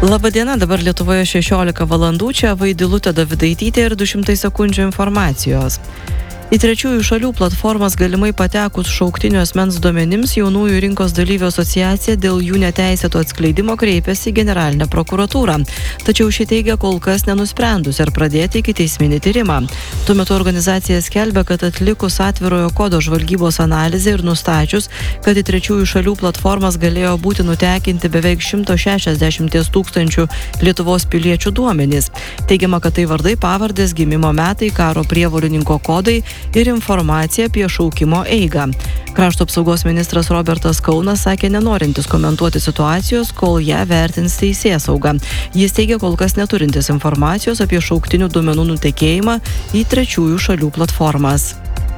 Labadiena, dabar Lietuvoje 16 valandų, čia Vaidilutė Davidaitytė ir 200 sekundžių informacijos. Į trečiųjų šalių platformas galimai patekus šauktinių asmens duomenims jaunųjų rinkos dalyvių asociacija dėl jų neteisėto atskleidimo kreipėsi į generalinę prokuratūrą. Tačiau ši teigia kol kas nenusprendus ar pradėti ikiteisminį tyrimą. Tuo metu organizacija skelbia, kad atlikus atvirojo kodo žvalgybos analizę ir nustačius, kad į trečiųjų šalių platformas galėjo būti nutekinti beveik 160 000 Lietuvos piliečių duomenys. Teigiama, kad tai vardai, pavardės, gimimo metai, karo prievolininko kodai ir informacija apie šaukimo eigą. Krašto apsaugos ministras Robertas Kaunas sakė nenorintis komentuoti situacijos, kol ją vertins teisėsauga. Jis teigia kol kas neturintis informacijos apie šauktinių duomenų nutekėjimą į trečiųjų šalių platformas.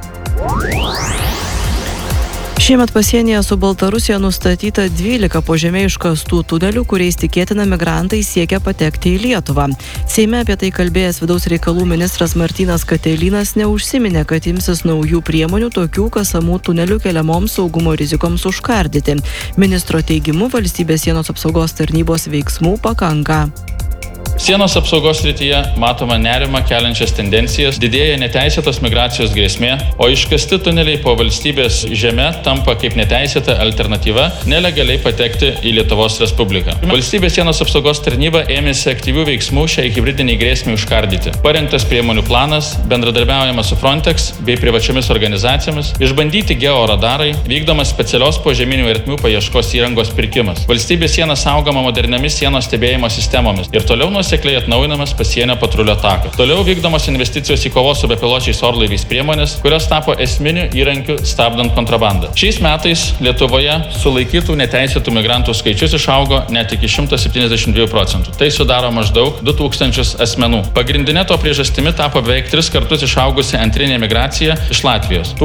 Šiemet pasienyje su Baltarusija nustatyta 12 po žeme iškastų tunelių, kuriais tikėtina migrantai siekia patekti į Lietuvą. Seime apie tai kalbėjęs vidaus reikalų ministras Martynas Katelynas neužsiminė, kad imsis naujų priemonių tokių kasamų tunelių keliamoms saugumo rizikoms užkardyti. Ministro teigimu, valstybės sienos apsaugos tarnybos veiksmų pakanka. Sienos apsaugos srityje matoma nerimą keliančias tendencijas, didėja neteisėtos migracijos grėsmė, o iškasti tuneliai po valstybės žeme tampa kaip neteisėta alternatyva nelegaliai patekti į Lietuvos Respubliką. Valstybės sienos apsaugos tarnyba ėmėsi aktyvių veiksmų šiai hibridiniai grėsmei užkardyti. Parengtas priemonių planas, bendradarbiaujama su Frontex bei privačiomis organizacijomis, išbandyti georadarai, vykdomas specialios požeminių ertmių paieškos įrangos pirkimas. Valstybės siena saugoma moderniamis sienos stebėjimo sistemomis ir toliau nuosekliai atnaujinamas pasienio patrulio takas. Toliau vykdomos investicijos į kovos su bepiločiais orlaiviais priemonės, kurios tapo esminiu įrankiu stabdant kontrabandą. Šiais metais Lietuvoje sulaikytų neteisėtų migrantų skaičius išaugo net iki 172%. Tai sudaro maždaug 2000 asmenų. Pagrindinė to priežastimi tapo beveik 3 kartus išaugusi antrinė migracija iš Latvijos.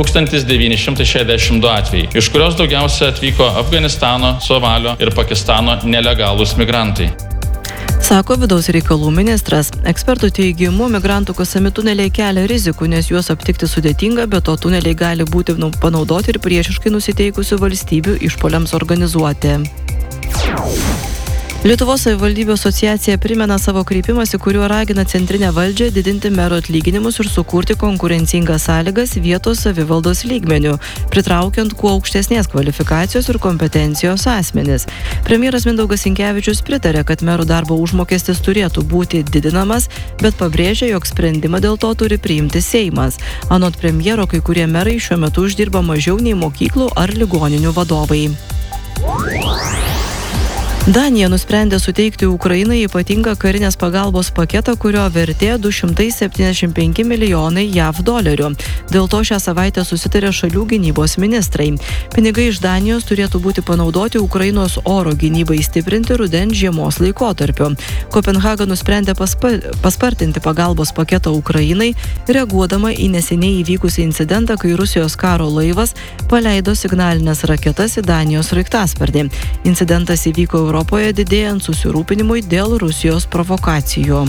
1962 atvejai, iš kurios daugiausia atvyko Afganistano, Somalio ir Pakistano nelegalūs migrantai. Sako vidaus reikalų ministras. Ekspertų teigimu, migrantų kasami tuneliai kelia rizikų, nes juos aptikti sudėtinga, bet to tuneliai gali būti panaudoti ir priešiškai nusiteikusių valstybių išpuoliams organizuoti. Lietuvos savivaldybių asociacija primena savo kreipimąsi, kuriuo ragina centrinę valdžią didinti merų atlyginimus ir sukurti konkurencingas sąlygas vietos savivaldos lygmenių, pritraukiant kuo aukštesnės kvalifikacijos ir kompetencijos asmenis. Premjeras Mindaugas Sinkevičius pritarė, kad merų darbo užmokestis turėtų būti didinamas, bet pabrėžė, jog sprendimą dėl to turi priimti Seimas. Anot premjero, kai kurie merai šiuo metu uždirba mažiau nei mokyklų ar ligoninių vadovai. Danija nusprendė suteikti Ukrainai ypatingą karinės pagalbos paketą, kurio vertė 275 milijonai JAV dolerių. Dėl to šią savaitę susitarė šalių gynybos ministrai. Pinigai iš Danijos turėtų būti panaudoti Ukrainos oro gynybai stiprinti rudens žiemos laikotarpiu. Kopenhaga nusprendė paspartinti pagalbos paketą Ukrainai, reaguodama į neseniai įvykusį incidentą, kai Rusijos karo laivas paleido signalinės raketas į Danijos sraigtasparnį. Incidentas įvyko Europoje didėjant susirūpinimui dėl Rusijos provokacijų.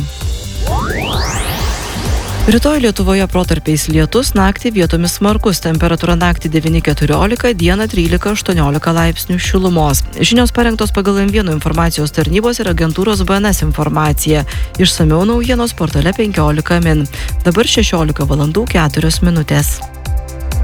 Rytoj Lietuvoje protarpiais lietus, naktį vietomis smarkus, temperatūra naktį 9–14, dieną 13–18 laipsnių šilumos. Žinios parengtos pagal M1 informacijos tarnybos ir agentūros BNS informaciją. Išsamiau naujienos portale 15 min. Dabar 16 valandų 4 minutės.